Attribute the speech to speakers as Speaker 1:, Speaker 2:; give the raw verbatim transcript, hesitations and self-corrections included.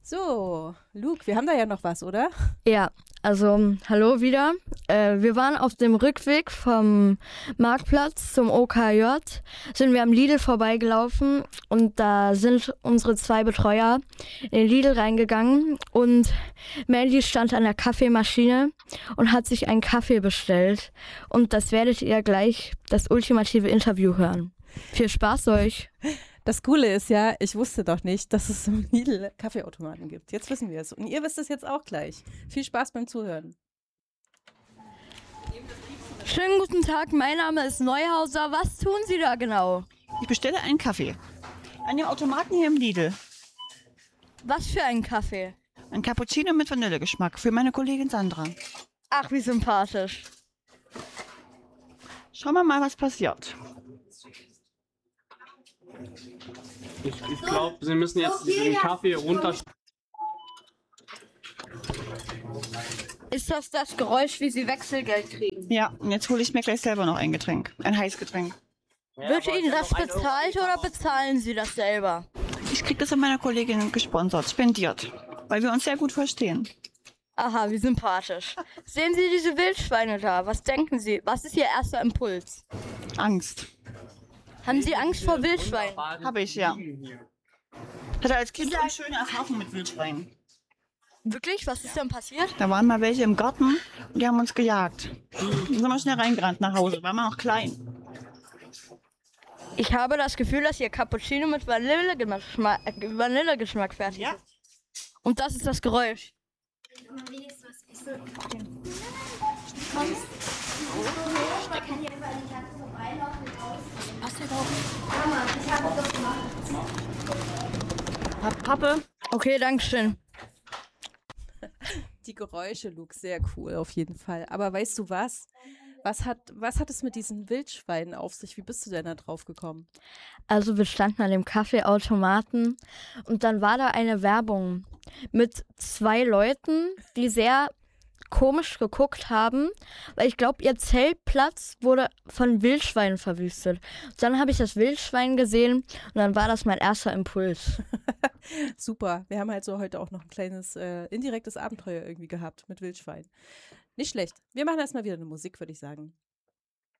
Speaker 1: So, Luke, wir haben da ja noch was, oder?
Speaker 2: Ja, also hallo wieder. Äh, wir waren auf dem Rückweg vom Marktplatz zum O K J, sind wir am Lidl vorbeigelaufen und da sind unsere zwei Betreuer in den Lidl reingegangen und Mandy stand an der Kaffeemaschine und hat sich einen Kaffee bestellt und das werdet ihr gleich das ultimative Interview hören. Viel Spaß euch!
Speaker 1: Das Coole ist ja, ich wusste doch nicht, dass es im Lidl Kaffeeautomaten gibt. Jetzt wissen wir es. Und ihr wisst es jetzt auch gleich. Viel Spaß beim Zuhören.
Speaker 2: Schönen guten Tag, mein Name ist Neuhauser. Was tun Sie da genau?
Speaker 3: Ich bestelle einen Kaffee. An dem Automaten hier im Lidl.
Speaker 2: Was für einen Kaffee?
Speaker 3: Ein Cappuccino mit Vanillegeschmack für meine Kollegin Sandra.
Speaker 2: Ach, wie sympathisch.
Speaker 3: Schauen wir mal, was passiert.
Speaker 4: Ich, ich glaube, Sie müssen jetzt den Kaffee runter.
Speaker 2: Ist das das Geräusch, wie Sie Wechselgeld kriegen?
Speaker 3: Ja, und jetzt hole ich mir gleich selber noch ein Getränk. Ein Heißgetränk.
Speaker 2: Wird Ihnen das bezahlt oder bezahlen Sie das selber?
Speaker 3: Ich krieg das von meiner Kollegin gesponsert, spendiert. Weil wir uns sehr gut verstehen.
Speaker 2: Aha, wie sympathisch. Sehen Sie diese Wildschweine da? Was denken Sie? Was ist Ihr erster Impuls?
Speaker 3: Angst.
Speaker 2: Haben Sie Angst vor Wildschweinen?
Speaker 3: Habe ich, ja. Ich hatte als Kind eine schöne Erfahrung mit Wildschweinen.
Speaker 2: Wirklich? Was ist denn passiert?
Speaker 3: Da waren mal welche im Garten und die haben uns gejagt. Dann sind wir schnell reingerannt nach Hause, waren wir noch klein.
Speaker 2: Ich habe das Gefühl, dass Ihr Cappuccino mit Vanillegeschmack, äh, Vanillegeschmack fertig
Speaker 3: Ja.
Speaker 2: ist. Und das ist das Geräusch.
Speaker 5: Am wenigsten was essen. Kommst da kann hier überall die Klasse vorbeilaufen und rausgehen.
Speaker 2: Was denn auch?
Speaker 5: Mama, ich habe das gemacht.
Speaker 3: Pappe.
Speaker 2: Okay, danke schön.
Speaker 1: Die Geräusche, Luke, sehr cool auf jeden Fall. Aber weißt du was? Was hat, was hat es mit diesen Wildschweinen auf sich? Wie bist du denn da drauf gekommen?
Speaker 2: Also wir standen an dem Kaffeeautomaten und dann war da eine Werbung mit zwei Leuten, die sehr komisch geguckt haben, weil ich glaube, ihr Zeltplatz wurde von Wildschweinen verwüstet. Dann habe ich das Wildschwein gesehen und dann war das mein erster Impuls.
Speaker 1: Super, wir haben halt so heute auch noch ein kleines äh, indirektes Abenteuer irgendwie gehabt mit Wildschwein. Nicht schlecht. Wir machen erstmal wieder eine Musik, würde ich sagen.